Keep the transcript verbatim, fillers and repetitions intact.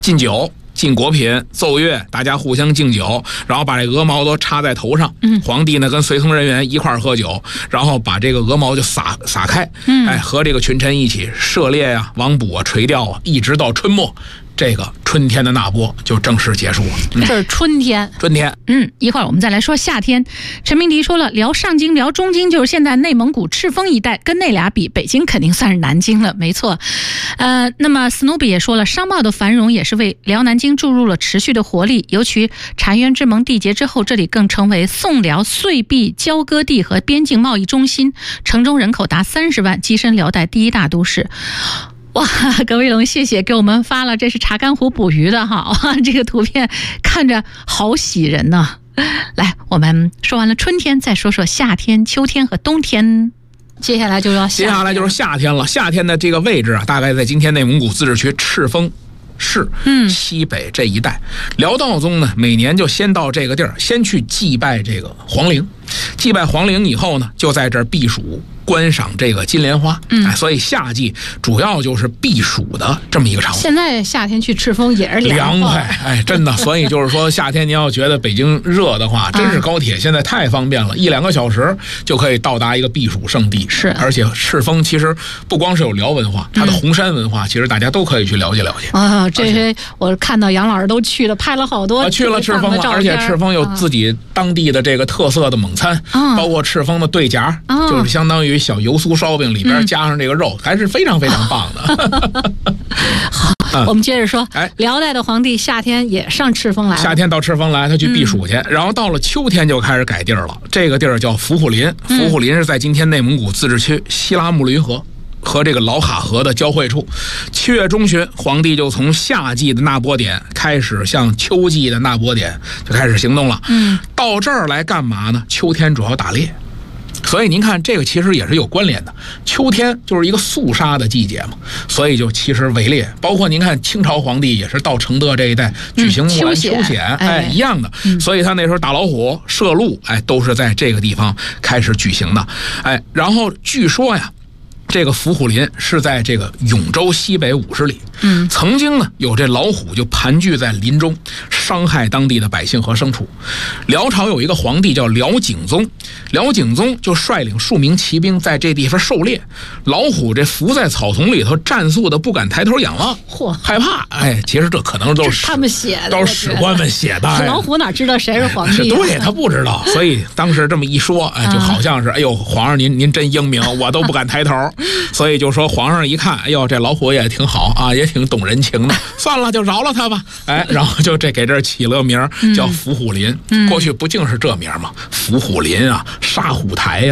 敬酒。进果品奏乐，大家互相敬酒，然后把这鹅毛都插在头上。 嗯， 皇帝呢跟随从人员一块儿喝酒，然后把这个鹅毛就撒撒开。 嗯， 哎，和这个群臣一起射猎啊、王卜啊、垂钓啊，一直到春末，这个春天的纳波就正式结束了。 嗯、这是春天， 春天。 嗯，一会儿我们再来说夏天。陈明迪说了，辽上京、辽中京就是现在内蒙古赤峰一带，跟那俩比，北京肯定算是南京了，没错。呃，那么斯努比也说了，商贸的繁荣也是为辽南京注入了持续的活力，尤其澶渊之盟缔结之后，这里更成为宋辽岁币交割地和边境贸易中心，城中人口达三十万，跻身辽代第一大都市。哇，葛卫龙，谢谢给我们发了，这是查干湖捕鱼的哈，哇，这个图片看着好喜人呢。来，我们说完了春天，再说说夏天、秋天和冬天。接下来就要接下来就是夏天了。夏天的这个位置啊，大概在今天内蒙古自治区赤峰市嗯西北这一带。辽道宗呢，每年就先到这个地儿，先去祭拜这个皇陵，祭拜皇陵以后呢，就在这儿避暑。观赏这个金莲花， 嗯， 哎，所以夏季主要就是避暑的这么一个场所。 现在夏天去赤峰也是凉快，哎，真的。所以就是说，夏天您要觉得北京热的话，真是高铁现在太方便了，一两个小时就可以到达一个避暑胜地。 是， 而且赤峰其实不光是有辽文化，它的红山文化，其实大家都可以去了解了解。 啊，这些我看到杨老师都去了，拍了好多去了赤峰了，而且赤峰有自己当地的这个特色的猛餐， 啊、 包括赤峰的对夹， 啊、 就是相当于小油酥烧饼里边加上这个肉，嗯、还是非常非常棒的。 好，嗯、我们接着说， 哎， 辽代的皇帝夏天也上赤峰来了， 夏天到赤峰来，他去避暑去， 嗯、 然后到了秋天就开始改地儿了。这个地儿叫伏虎林，伏虎林是在今天内蒙古自治区西拉木林河和这个老哈河的交汇处。七月中旬，皇帝就从夏季的纳波点开始向秋季的纳波点就开始行动了。 嗯， 到这儿来干嘛呢？秋天主要打猎。所以您看，这个其实也是有关联的。秋天就是一个肃杀的季节嘛，所以就其实围猎。包括您看，清朝皇帝也是到承德这一带举行木兰秋显， 嗯、 哎，一样的。 嗯、 所以他那时候打老虎、射鹿，哎，都是在这个地方开始举行的。哎，然后据说呀，这个伏虎林是在这个永州西北五十里。 嗯， 曾经呢有这老虎就盘踞在林中，伤害当地的百姓和牲畜。辽朝有一个皇帝叫辽景宗，辽景宗就率领数名骑兵在这地方狩猎，老虎这伏在草丛里头，战速的不敢抬头仰望， 嚯， 害怕。哎，其实这可能都是他们写的， 都是史官们写的。 老虎哪知道谁是皇帝、啊？ 对，他不知道，所以当时这么一说，哎，就好像是，哎呦，皇上您您真英明，我都不敢抬头。所以就说皇上一看，哎呦，这老虎也挺好啊，也挺懂人情的，算了，就饶了他吧。哎，然后就这给这儿起了个名叫伏虎林。 嗯、 过去不净是这名吗？伏虎林啊，杀虎台呀、啊。